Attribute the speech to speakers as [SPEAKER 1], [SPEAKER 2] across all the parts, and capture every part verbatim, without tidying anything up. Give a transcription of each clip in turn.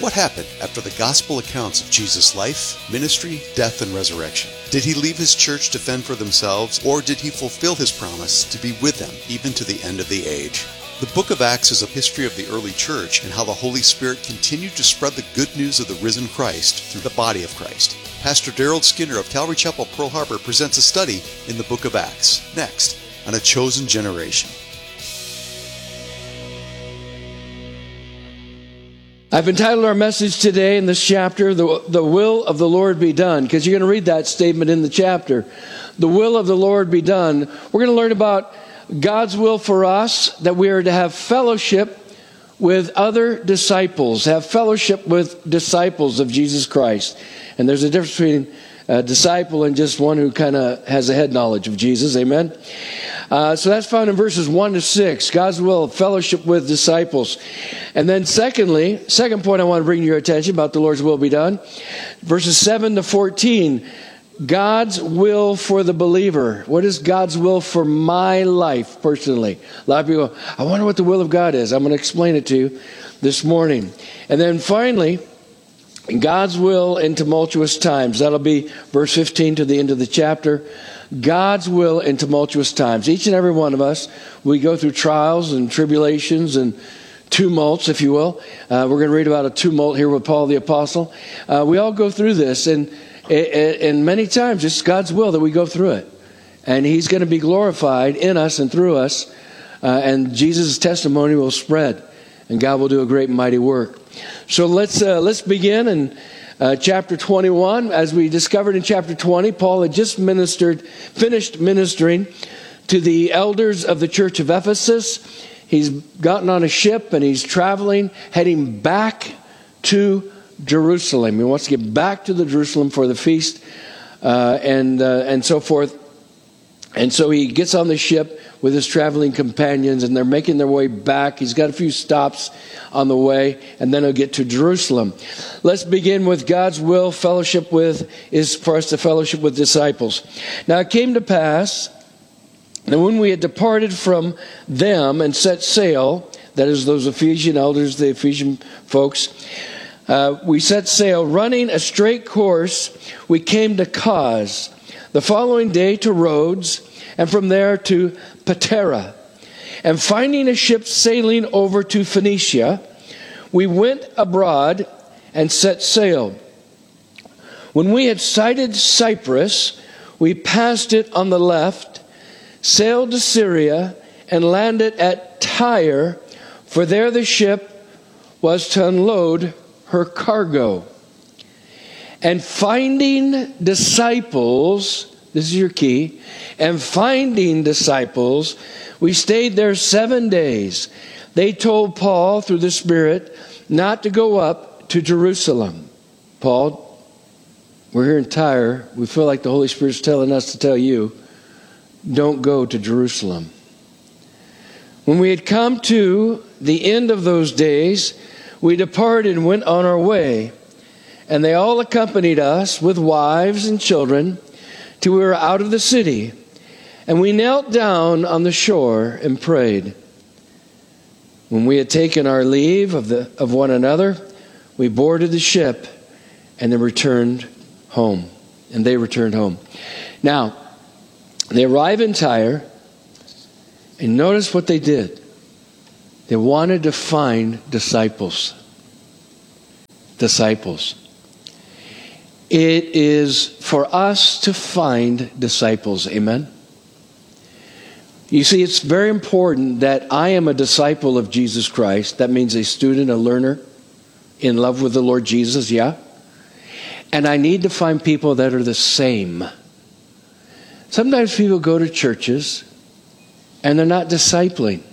[SPEAKER 1] What happened after the gospel accounts of Jesus' life, ministry, death, and resurrection? Did he leave his church to fend for themselves, or did he fulfill his promise to be with them even to the end of the age? The book of Acts is a history of the early church and how the Holy Spirit continued to spread the good news of the risen Christ through the body of Christ. Pastor Daryl Skinner of Calvary Chapel, Pearl Harbor presents a study in the book of Acts, next on A Chosen Generation.
[SPEAKER 2] I've entitled our message today in this chapter, The, the Will of the Lord Be Done, because you're going to read that statement in the chapter. The will of the Lord be done. We're going to learn about God's will for us, that we are to have fellowship with other disciples, have fellowship with disciples of Jesus Christ. And there's a difference between a disciple and just one who kind of has a head knowledge of Jesus. Amen. Uh, so that's found in verses one to six. God's will, fellowship with disciples. And then secondly, second point I want to bring to your attention about the Lord's will be done. Verses seven to fourteen. God's will for the believer. What is God's will for my life personally? A lot of people go, I wonder what the will of God is. I'm going to explain it to you this morning. And then finally, God's will in tumultuous times. That'll be verse fifteen to the end of the chapter. God's will in tumultuous times. Each and every one of us, we go through trials and tribulations and tumults, if you will. Uh, we're going to read about a tumult here with Paul the Apostle. Uh, we all go through this, and, and many times it's God's will that we go through it. And He's going to be glorified in us and through us, uh, and Jesus' testimony will spread, and God will do a great and mighty work. So let's uh, let's begin in uh, chapter twenty-one. As we discovered in chapter twenty, Paul had just ministered, finished ministering to the elders of the church of Ephesus. He's gotten on a ship and he's traveling, heading back to Jerusalem. He wants to get back to the Jerusalem for the feast uh, and uh, and so forth. And so he gets on the ship with his traveling companions, and they're making their way back. He's got a few stops on the way, and then he'll get to Jerusalem. Let's begin with God's will. Fellowship with is for us to fellowship with disciples. Now it came to pass that when we had departed from them and set sail, that is those Ephesian elders, the Ephesian folks, uh, we set sail, running a straight course, we came to Cos. The following day to Rhodes, and from there to Patara. And finding a ship sailing over to Phoenicia, we went abroad and set sail. When we had sighted Cyprus, we passed it on the left, sailed to Syria, and landed at Tyre, for there the ship was to unload her cargo. And finding disciples, this is your key, and finding disciples, we stayed there seven days. They told Paul through the Spirit not to go up to Jerusalem. Paul, we're here in Tyre. We feel like the Holy Spirit's telling us to tell you, don't go to Jerusalem. When we had come to the end of those days, we departed and went on our way. And they all accompanied us with wives and children till we were out of the city. And we knelt down on the shore and prayed. When we had taken our leave of the of one another, we boarded the ship and then returned home. And they returned home. Now, they arrive in Tyre, and notice what they did. They wanted to find disciples. Disciples. It is for us to find disciples. Amen. You see, it's very important that I am a disciple of Jesus Christ. That means a student, a learner, in love with the Lord Jesus, yeah? And I need to find people that are the same. Sometimes people go to churches and they're not discipling.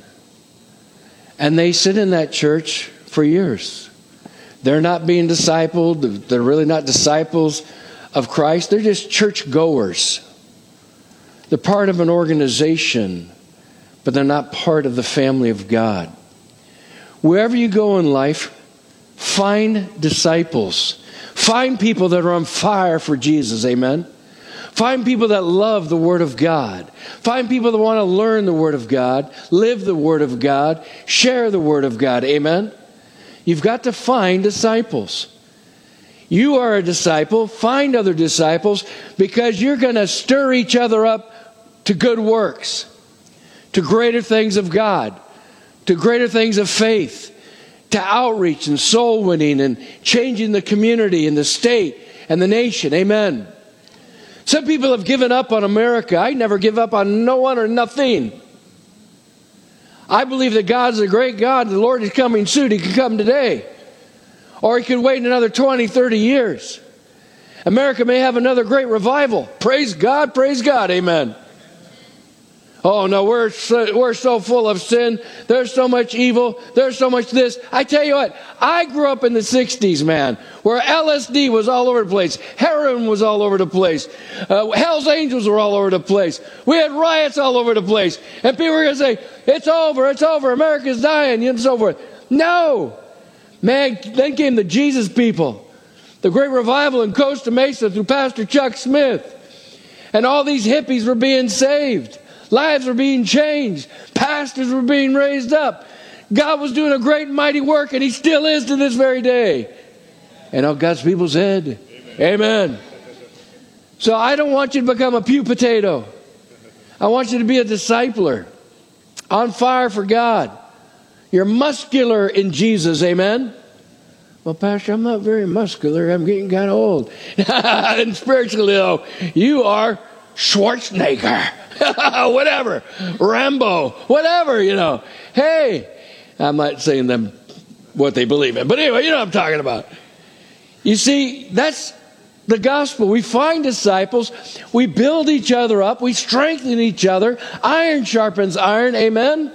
[SPEAKER 2] And they sit in that church for years. They're not being discipled. They're really not disciples of Christ. They're just church goers. They're part of an organization, but they're not part of the family of God. Wherever you go in life, find disciples. Find people that are on fire for Jesus. Amen. Find people that love the Word of God. Find people that want to learn the Word of God, live the Word of God, share the Word of God. Amen. You've got to find disciples. You are a disciple. Find other disciples, because you're going to stir each other up to good works, to greater things of God, to greater things of faith, to outreach and soul winning and changing the community and the state and the nation. Amen. Some people have given up on America. I never give up on no one or nothing. I believe that God's a great God. The Lord is coming soon. He can come today. Or He could wait another twenty, thirty years. America may have another great revival. Praise God, praise God. Amen. Oh, no, we're so, we're so full of sin. There's so much evil. There's so much this. I tell you what, I grew up in the sixties, man, where L S D was all over the place. Heroin was all over the place. Uh, Hell's Angels were all over the place. We had riots all over the place. And people were going to say, it's over, it's over, America's dying, and so forth. No. Man, then came the Jesus people. The great revival in Costa Mesa through Pastor Chuck Smith. And all these hippies were being saved. Lives were being changed. Pastors were being raised up. God was doing a great and mighty work, and He still is to this very day. And all God's people said, Amen. Amen. So I don't want you to become a pew potato. I want you to be a discipler, on fire for God. You're muscular in Jesus. Amen. Well, Pastor, I'm not very muscular. I'm getting kind of old. And spiritually, though, you are Schwarzenegger. Whatever. Rambo. Whatever, you know. Hey, I'm not saying them what they believe in. But anyway, you know what I'm talking about. You see, that's the gospel. We find disciples. We build each other up. We strengthen each other. Iron sharpens iron. Amen.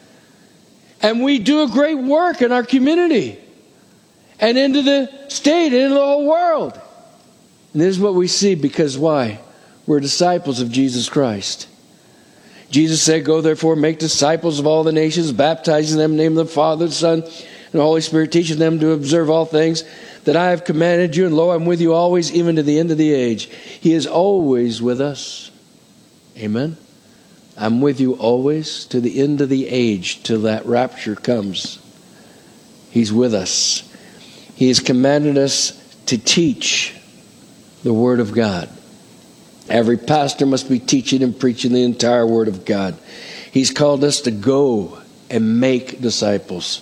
[SPEAKER 2] And we do a great work in our community and into the state and into the whole world. And this is what we see, because why? We're disciples of Jesus Christ. Jesus said, go therefore, make disciples of all the nations, baptizing them in the name of the Father, the Son, and the Holy Spirit, teaching them to observe all things that I have commanded you. And lo, I'm with you always, even to the end of the age. He is always with us. Amen. I'm with you always to the end of the age, till that rapture comes. He's with us. He has commanded us to teach the Word of God. Every pastor must be teaching and preaching the entire Word of God. He's called us to go and make disciples.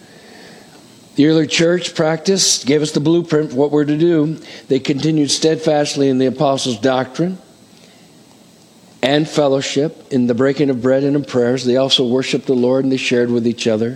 [SPEAKER 2] The early church practice gave us the blueprint for what we're to do. They continued steadfastly in the apostles' doctrine and fellowship, in the breaking of bread and in prayers. They also worshiped the Lord, and they shared with each other.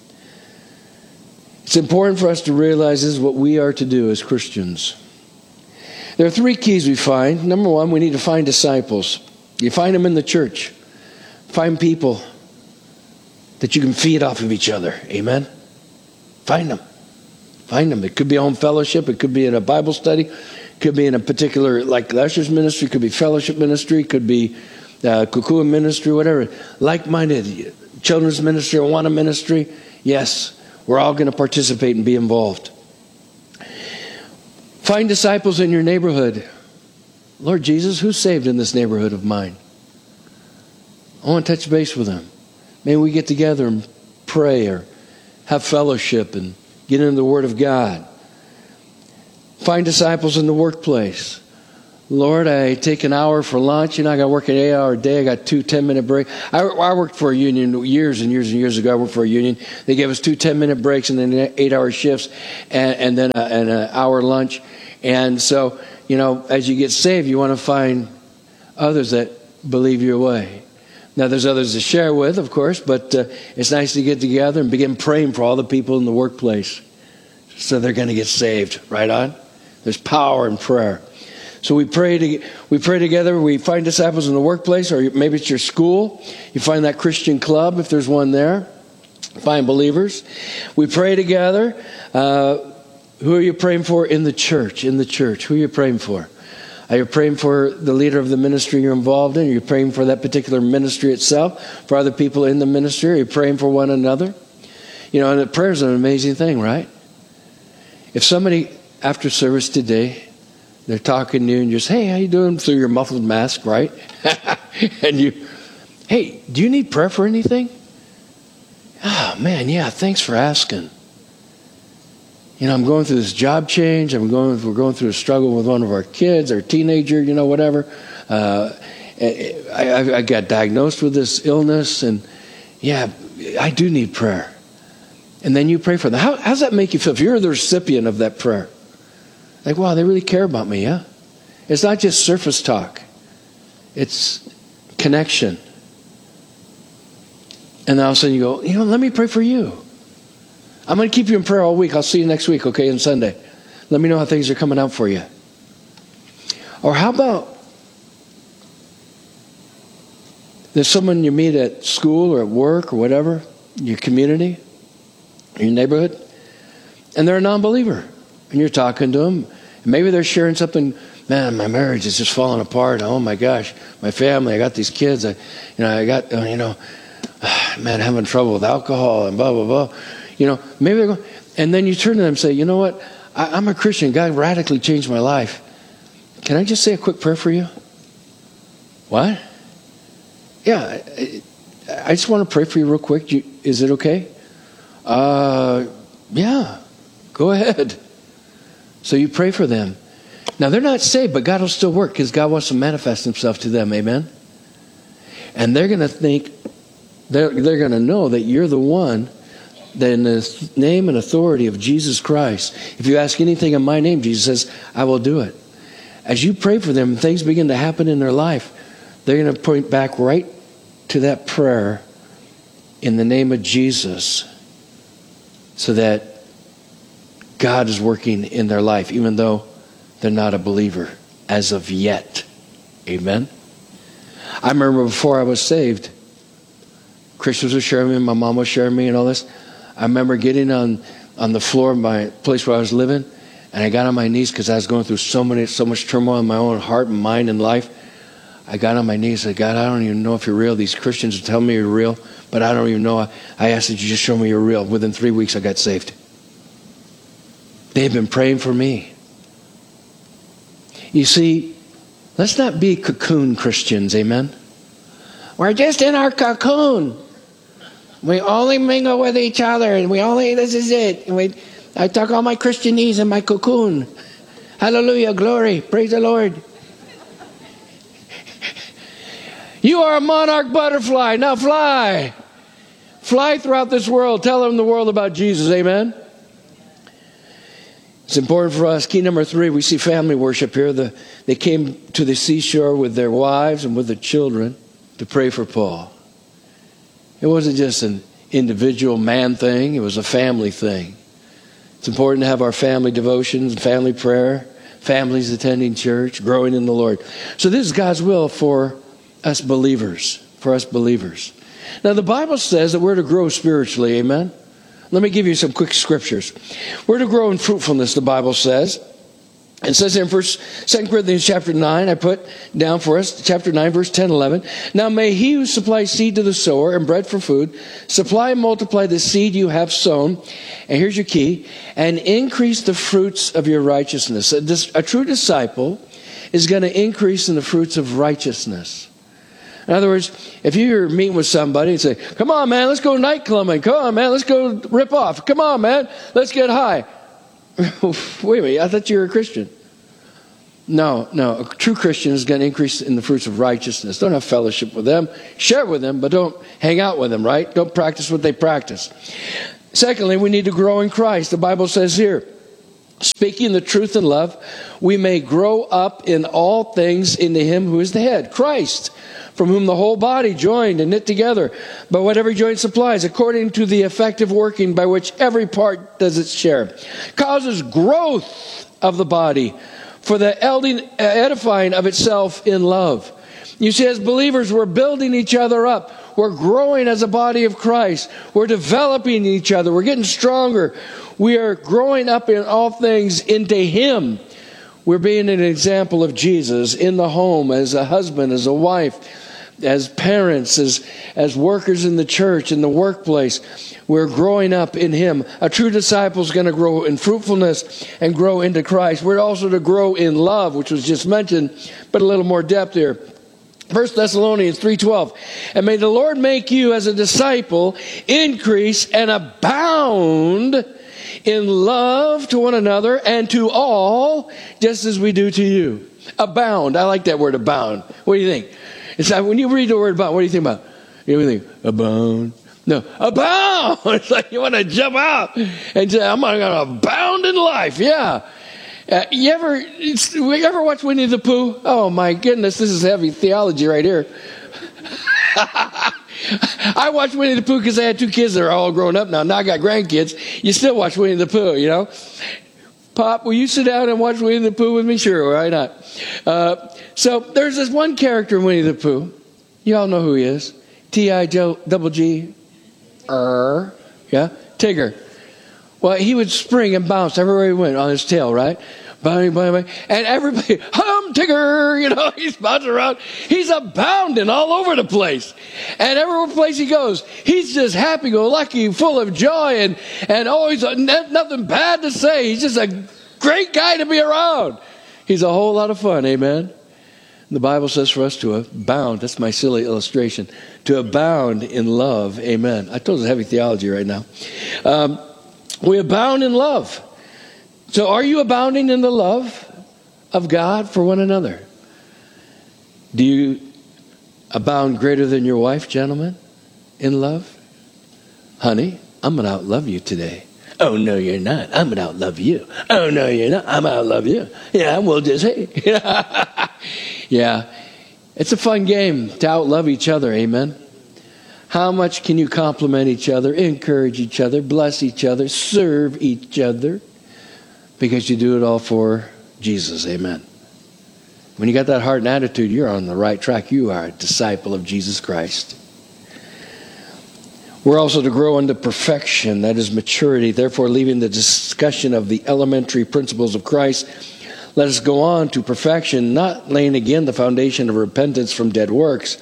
[SPEAKER 2] It's important for us to realize this is what we are to do as Christians. There are three keys we find. Number one, we need to find disciples. You find them in the church. Find people that you can feed off of each other. Amen? Find them. Find them. It could be home fellowship. It could be in a Bible study. It could be in a particular, like Usher's ministry. It could be fellowship ministry. It could be uh, Kukua ministry, whatever. Like-minded. Children's ministry, Awana ministry. Yes, we're all going to participate and be involved. Find disciples in your neighborhood. Lord Jesus, who's saved in this neighborhood of mine? I want to touch base with them. Maybe we get together and pray or have fellowship and get into the Word of God. Find disciples in the workplace. Lord, I take an hour for lunch. You know, I got to work an eight-hour day. I got two ten-minute breaks. I, I worked for a union years and years and years ago. I worked for a union. They gave us two ten-minute breaks and then eight-hour shifts and, and then a, and an hour lunch. And so, you know, as you get saved, you want to find others that believe your way. Now, there's others to share with, of course, but uh, it's nice to get together and begin praying for all the people in the workplace so they're going to get saved. Right on? There's power in prayer. So we pray to, we pray together. We find disciples in the workplace, or maybe it's your school. You find that Christian club if there's one there. Find believers. We pray together. Uh, who are you praying for in the church? In the church, who are you praying for? Are you praying for the leader of the ministry you're involved in? Are you praying for that particular ministry itself? For other people in the ministry? Are you praying for one another? You know, and prayer is an amazing thing, right? If somebody after service today, they're talking to you and you just, hey, how you doing? Through your muffled mask, right? And you, hey, do you need prayer for anything? Oh, man, yeah, thanks for asking. You know, I'm going through this job change. I'm going. We're going through a struggle with one of our kids, our teenager. You know, whatever. Uh, I, I, I got diagnosed with this illness, and yeah, I do need prayer. And then you pray for them. How, how does that make you feel? If you're the recipient of that prayer, like, wow, they really care about me. Yeah, it's not just surface talk. It's connection. And then all of a sudden you go, you know, let me pray for you. I'm going to keep you in prayer all week. I'll see you next week, okay, on Sunday. Let me know how things are coming out for you. Or how about there's someone you meet at school or at work or whatever, your community, your neighborhood, and they're a non-believer. And you're talking to them. And maybe they're sharing something, man, my marriage is just falling apart. Oh, my gosh, my family, I got these kids. I, you know, I got, you know, man, having trouble with alcohol and blah, blah, blah. You know, maybe they're going, and then you turn to them and say, you know what, I, I'm a Christian. God radically changed my life. Can I just say a quick prayer for you? What? Yeah, I, I just want to pray for you real quick. You, is it okay? Uh, yeah, go ahead. So you pray for them. Now, they're not saved, but God will still work because God wants to manifest himself to them. Amen? And they're going to think, they're, they're going to know that you're the one that in the name and authority of Jesus Christ, if you ask anything in my name, Jesus says, I will do it. As you pray for them, things begin to happen in their life. They're going to point back right to that prayer in the name of Jesus so that God is working in their life, even though they're not a believer as of yet. Amen? I remember before I was saved, Christians were sharing me, my mom was sharing me and all this. I remember getting on, on the floor of my place where I was living, and I got on my knees because I was going through so many, so much turmoil in my own heart and mind and life. I got on my knees and said, God, I don't even know if you're real. These Christians are telling me you're real, but I don't even know. I, I asked that you just show me you're real. Within three weeks, I got saved. They've been praying for me. You see, let's not be cocoon Christians, amen? We're just in our cocoon. We only mingle with each other, and we only, this is it. And we, I tuck all my Christianese in my cocoon. Hallelujah, glory, praise the Lord. You are a monarch butterfly, now fly. Fly throughout this world, tell them the world about Jesus, amen? It's important for us. Key number three, we see family worship here. The, they came to the seashore with their wives and with their children to pray for Paul. It wasn't just an individual man thing. It was a family thing. It's important to have our family devotions, family prayer, families attending church, growing in the Lord. So this is God's will for us believers, for us believers. Now the Bible says that we're to grow spiritually, amen? Let me give you some quick scriptures. We're to grow in fruitfulness, the Bible says. It says here in First, Second Corinthians chapter nine, I put down for us, chapter nine, verse ten, eleven. Now may he who supplies seed to the sower and bread for food, supply and multiply the seed you have sown, and here's your key, and increase the fruits of your righteousness. A, dis, a true disciple is going to increase in the fruits of righteousness. In other words, if you're meeting with somebody and say, come on, man, let's go night clubbing. Come on, man, let's go rip off. Come on, man, let's get high. Wait a minute, I thought you were a Christian. No, no, a true Christian is going to increase in the fruits of righteousness. Don't have fellowship with them. Share with them, but don't hang out with them, right? Don't practice what they practice. Secondly, we need to grow in Christ. The Bible says here, speaking the truth in love, we may grow up in all things into him who is the head, Christ, from whom the whole body joined and knit together by whatever joint supplies, according to the effective working by which every part does its share, causes growth of the body for the edifying of itself in love. You see, as believers, we're building each other up. We're growing as a body of Christ. We're developing each other. We're getting stronger. We are growing up in all things into him. We're being an example of Jesus in the home, as a husband, as a wife, as parents, as, as workers in the church, in the workplace. We're growing up in him. A true disciple is going to grow in fruitfulness and grow into Christ. We're also to grow in love, which was just mentioned, but a little more depth here. First Thessalonians three twelve. And may the Lord make you as a disciple increase and abound in love to one another and to all, just as we do to you. Abound. I like that word, abound. What do you think? It's like when you read the word abound, what do you think about? You think, abound? No, abound. It's like you want to jump out and say, I'm going to abound in life. Yeah. Uh, you ever, it's, you ever watch Winnie the Pooh? Oh my goodness, this is heavy theology right here. I watched Winnie the Pooh because I had two kids that are all grown up now. Now I got grandkids. You still watch Winnie the Pooh, you know. Pop, will you sit down and watch Winnie the Pooh with me? Sure, why not? Uh, so there's this one character in Winnie the Pooh. You all know who he is. T I double G. Er, yeah, Tigger. Well, he would spring and bounce everywhere he went on his tail, right? Bang, bang, bang. And everybody, hum, Tigger, you know, he's bouncing around. He's abounding all over the place. And every place he goes, he's just happy-go-lucky, full of joy, and, and always nothing bad to say. He's just a great guy to be around. He's a whole lot of fun, amen? The Bible says for us to abound. That's my silly illustration. To abound in love, amen. I told you it's heavy theology right now. Um, we abound in love. So are you abounding in the love of God for one another? Do you abound greater than your wife, gentlemen, in love? Honey, I'm going to outlove you today. Oh, no, you're not. I'm going to outlove you. Oh, no, you're not. I'm going to outlove you. Yeah, we'll just, hey. Yeah, it's a fun game to outlove each other, amen? How much can you compliment each other, encourage each other, bless each other, serve each other? Because you do it all for Jesus, amen. When you got that heart and attitude, you're on the right track. You are a disciple of Jesus Christ. We're also to grow into perfection, that is maturity. Therefore, leaving the discussion of the elementary principles of Christ, let us go on to perfection, not laying again the foundation of repentance from dead works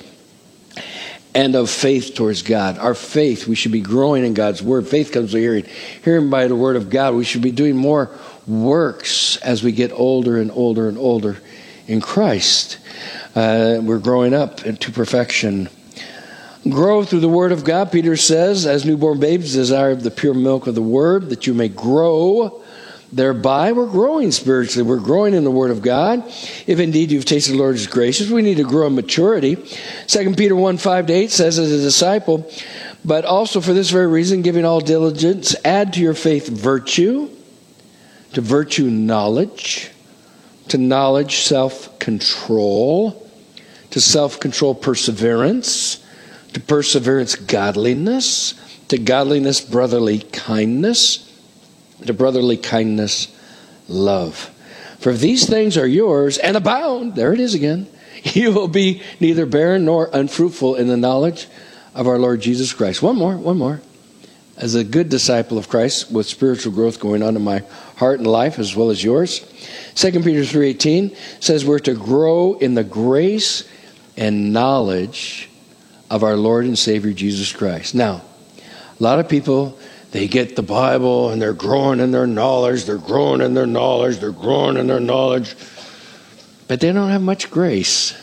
[SPEAKER 2] and of faith towards God. Our faith, we should be growing in God's word. Faith comes by hearing. Hearing by the word of God. We should be doing more works as we get older and older and older in Christ. Uh, we're growing up into perfection. Grow through the word of God, Peter says, as newborn babes desire the pure milk of the word, that you may grow thereby. We're growing spiritually. We're growing in the word of God. If indeed you've tasted the Lord is gracious, we need to grow in maturity. Second Peter one, five to eight says, as a disciple, but also for this very reason, giving all diligence, add to your faith virtue, to virtue knowledge, to knowledge self-control, to self-control perseverance, to perseverance godliness, to godliness brotherly kindness, to brotherly kindness love. For if these things are yours and abound, there it is again, you will be neither barren nor unfruitful in the knowledge of our Lord Jesus Christ. One more, one more. As a good disciple of Christ with spiritual growth going on in my heart and life as well as yours, Second Peter three eighteen says we're to grow in the grace and knowledge of our Lord and Savior Jesus Christ. Now, a lot of people, they get the Bible and they're growing in their knowledge, they're growing in their knowledge, they're growing in their knowledge, but they don't have much grace.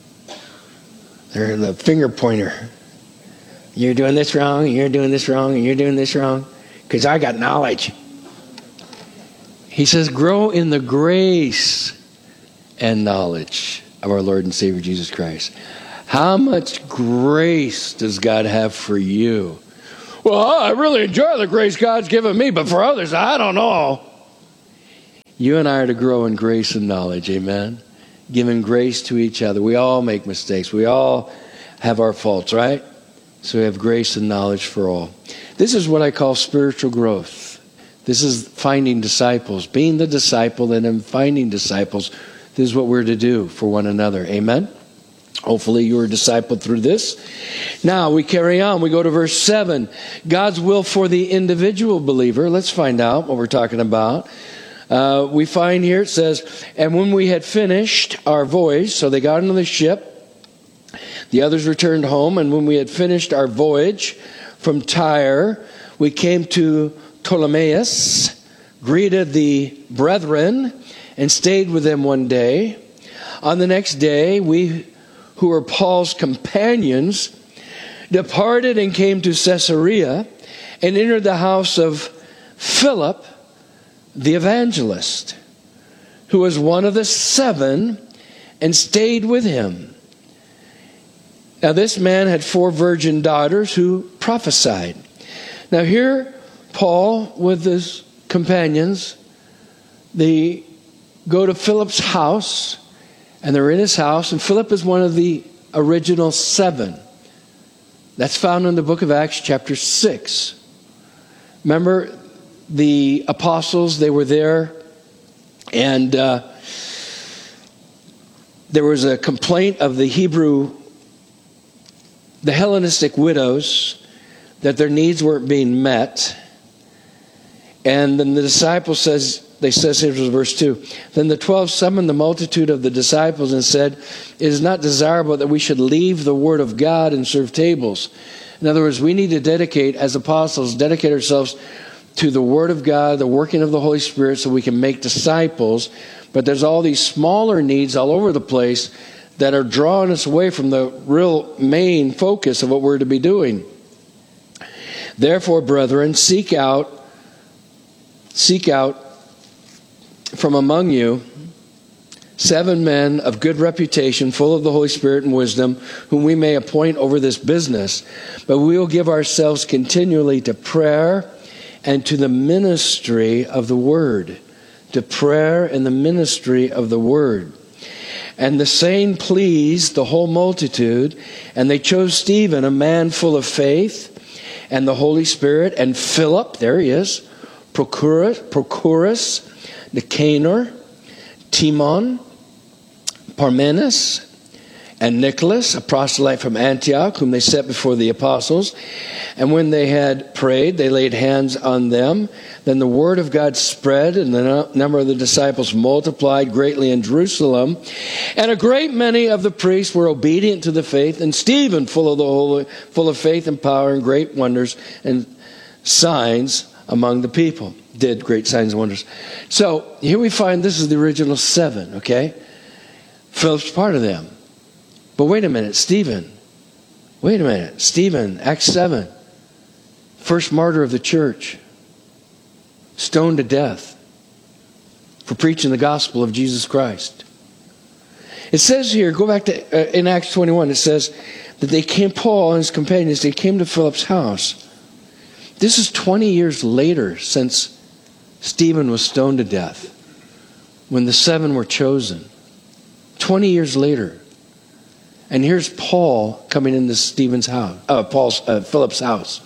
[SPEAKER 2] They're the finger pointer. You're doing this wrong, and you're doing this wrong, and you're doing this wrong, because I got knowledge. He says, grow in the grace and knowledge of our Lord and Savior Jesus Christ. How much grace does God have for you? Well, I really enjoy the grace God's given me, but for others, I don't know. You and I are to grow in grace and knowledge, amen? Giving grace to each other. We all make mistakes. We all have our faults, right? So we have grace and knowledge for all. This is what I call spiritual growth. This is finding disciples. Being the disciple and then finding disciples. This is what we're to do for one another. Amen? Hopefully you were discipled through this. Now we carry on. We go to verse seven. God's will for the individual believer. Let's find out what we're talking about. Uh, we find here it says, and when we had finished our voyage, so they got into the ship, the others returned home, and when we had finished our voyage from Tyre, we came to Ptolemais, greeted the brethren, and stayed with them one day. On the next day, we who were Paul's companions departed and came to Caesarea and entered the house of Philip, the evangelist, who was one of the seven and stayed with him. Now this man had four virgin daughters who prophesied. Now here Paul with his companions, they go to Philip's house, and they're in his house, and Philip is one of the original seven. That's found in the book of Acts chapter six. Remember the apostles, they were there, and uh, there was a complaint of the Hebrew, the Hellenistic widows, that their needs weren't being met. And then the disciples says, they says, here's verse two. Then the twelve summoned the multitude of the disciples and said, it is not desirable that we should leave the word of God and serve tables. In other words, we need to dedicate, as apostles, dedicate ourselves to the word of God, the working of the Holy Spirit, so we can make disciples. But there's all these smaller needs all over the place that are drawing us away from the real main focus of what we're to be doing. Therefore, brethren, seek out, seek out from among you seven men of good reputation, full of the Holy Spirit and wisdom, whom we may appoint over this business. But we will give ourselves continually to prayer and to the ministry of the word. To prayer and the ministry of the word. And the saying pleased the whole multitude, and they chose Stephen, a man full of faith and the Holy Spirit, and Philip, there he is, Prochorus, Prochorus, Nicanor, Timon, Parmenas, and Nicholas, a proselyte from Antioch, whom they set before the apostles. And when they had prayed, they laid hands on them. Then the word of God spread, and the number of the disciples multiplied greatly in Jerusalem. And a great many of the priests were obedient to the faith, and Stephen, full of the Holy, full of faith and power, and great wonders and signs among the people. Did great signs and wonders. So here we find this is the original seven, okay? Philip's part of them. But wait a minute, Stephen. Wait a minute, Stephen, Acts seven. First martyr of the church. Stoned to death for preaching the gospel of Jesus Christ. It says here, go back to, uh, in Acts twenty-one, it says that they came, Paul and his companions, they came to Philip's house. This is twenty years later since Stephen was stoned to death, when the seven were chosen. twenty years later. And here's Paul coming into Stephen's house, uh, Paul's, uh, Philip's house.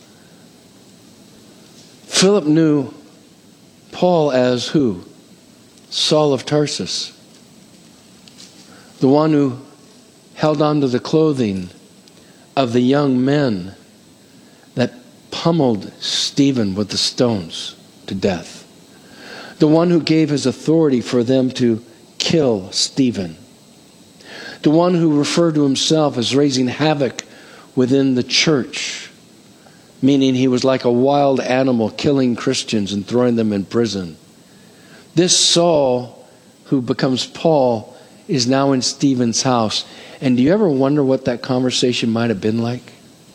[SPEAKER 2] Philip knew Paul as who? Saul of Tarsus. The one who held on to the clothing of the young men that pummeled Stephen with the stones to death. The one who gave his authority for them to kill Stephen. The one who referred to himself as raising havoc within the church, meaning he was like a wild animal killing Christians and throwing them in prison. This Saul, who becomes Paul, is now in Stephen's house. And do you ever wonder what that conversation might have been like?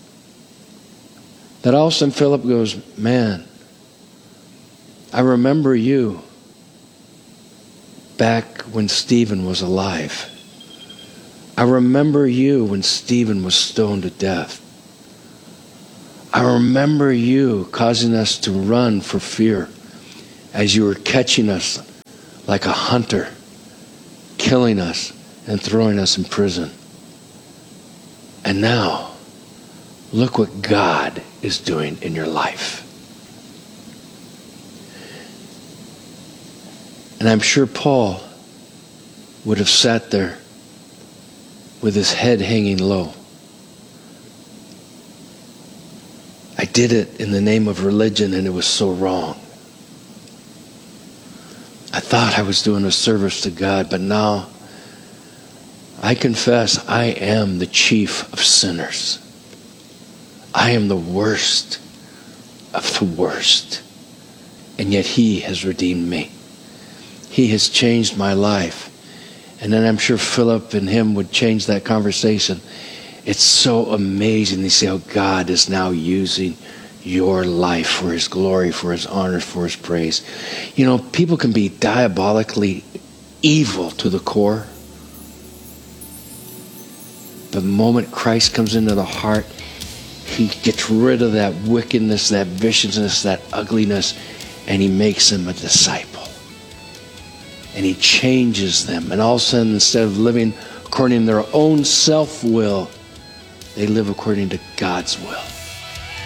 [SPEAKER 2] That all of a sudden Philip goes, man, I remember you back when Stephen was alive. I remember you when Stephen was stoned to death. I remember you causing us to run for fear as you were catching us like a hunter, killing us and throwing us in prison. And now, look what God is doing in your life. And I'm sure Paul would have sat there with his head hanging low. I did it in the name of religion and it was so wrong. I thought I was doing a service to God, but now I confess I am the chief of sinners. I am the worst of the worst. And yet He has redeemed me. He has changed my life. And then I'm sure Philip and him would change that conversation. It's so amazing to see how God is now using your life for his glory, for his honor, for his praise. You know, people can be diabolically evil to the core. But the moment Christ comes into the heart, he gets rid of that wickedness, that viciousness, that ugliness, and he makes them a disciple. And he changes them. And all of a sudden, instead of living according to their own self-will, they live according to God's will.